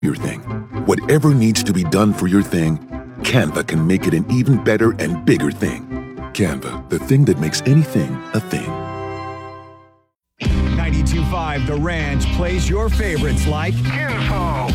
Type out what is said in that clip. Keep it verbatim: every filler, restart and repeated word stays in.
your thing. Whatever needs to be done for your thing, Canva can make it an even better and bigger thing. Canva, the thing that makes anything a thing. ninety-two point five The Ranch plays your favorites like Info.